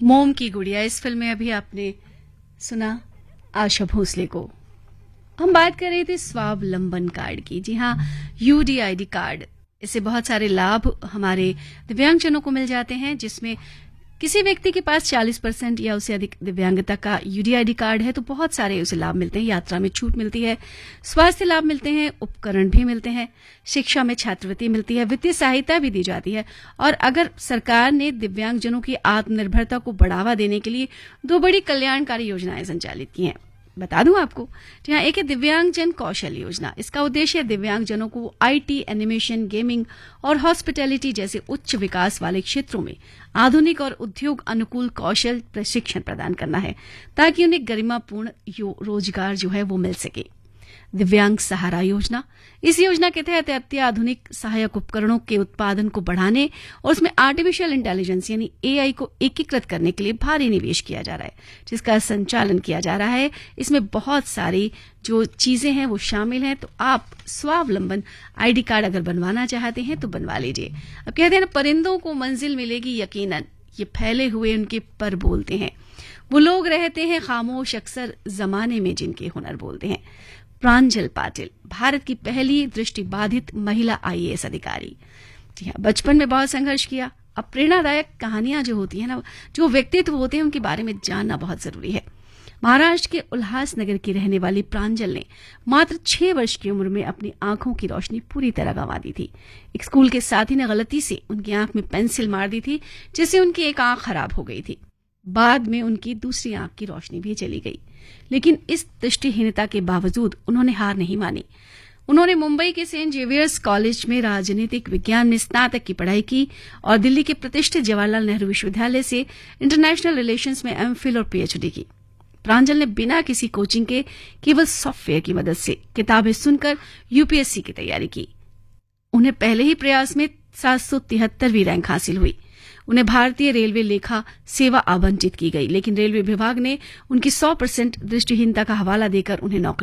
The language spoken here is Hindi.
मोम की गुड़िया, इस फिल्म में अभी आपने सुना आशा भोसले को। हम बात कर रहे थे स्वावलंबन कार्ड की। जी हाँ, यूडीआईडी कार्ड, इससे बहुत सारे लाभ हमारे दिव्यांगजनों को मिल जाते हैं, जिसमें किसी व्यक्ति के पास 40% या उससे अधिक दिव्यांगता का यूडीआईडी कार्ड है तो बहुत सारे उसे लाभ मिलते हैं। यात्रा में छूट मिलती है, स्वास्थ्य लाभ मिलते हैं, उपकरण भी मिलते हैं, शिक्षा में छात्रवृत्ति मिलती है, वित्तीय सहायता भी दी जाती है। और अगर सरकार ने दिव्यांगजनों की आत्मनिर्भरता को बढ़ावा देने के लिए 2 बड़ी कल्याणकारी योजनाएं संचालित की हैं। बता दूं आपको, जहां एक है दिव्यांगजन कौशल योजना। इसका उद्देश्य दिव्यांगजनों को आईटी, एनिमेशन, गेमिंग और हॉस्पिटैलिटी जैसे उच्च विकास वाले क्षेत्रों में आधुनिक और उद्योग अनुकूल कौशल प्रशिक्षण प्रदान करना है, ताकि उन्हें गरिमापूर्ण रोजगार जो है वो मिल सके। दिव्यांग सहारा योजना, इस योजना के तहत अत्याधुनिक सहायक उपकरणों के उत्पादन को बढ़ाने और उसमें आर्टिफिशियल इंटेलिजेंस यानी एआई को एकीकृत करने के लिए भारी निवेश किया जा रहा है, जिसका संचालन किया जा रहा है। इसमें बहुत सारी जो चीजें हैं वो शामिल हैं। तो आप स्वावलंबन आईडी कार्ड अगर बनवाना चाहते हैं तो बनवा लीजिए। अब कहते हैं ना, परिंदों को मंजिल मिलेगी यकीनन, ये फैले हुए उनके पर बोलते हैं। वो लोग रहते हैं खामोश अक्सर जमाने में जिनके हुनर बोलते हैं। प्रांजल पाटिल, भारत की पहली दृष्टिबाधित महिला आईएएस अधिकारी। जी हाँ, बचपन में बहुत संघर्ष किया। अब प्रेरणादायक कहानियां जो होती है ना, जो व्यक्तित्व होते हैं, उनके बारे में जानना बहुत जरूरी है। महाराष्ट्र के उल्हासनगर की रहने वाली प्रांजल ने मात्र 6 वर्ष की उम्र में अपनी आंखों की रोशनी पूरी तरह गंवा दी थी। एक स्कूल के साथी ने गलती से उनकी आंख में पेंसिल मार दी थी, जिससे उनकी एक आंख खराब हो गई थी। बाद में उनकी दूसरी आंख की रोशनी भी चली गई, लेकिन इस दृष्टिहीनता के बावजूद उन्होंने हार नहीं मानी। उन्होंने मुंबई के सेंट जेवियर्स कॉलेज में राजनीतिक विज्ञान में स्नातक की पढ़ाई की और दिल्ली के प्रतिष्ठित जवाहरलाल नेहरू विश्वविद्यालय से इंटरनेशनल रिलेशंस में एमफिल और पीएचडी की। प्रांजल ने बिना किसी कोचिंग के केवल सॉफ्टवेयर की मदद से किताबें सुनकर यूपीएससी की तैयारी की। उन्हें पहले ही प्रयास में 773वीं रैंक हासिल हुई। उन्हें भारतीय रेलवे लेखा सेवा आवंटित की गई, लेकिन रेलवे विभाग ने उनकी 100% दृष्टिहीनता का हवाला देकर उन्हें नौकरी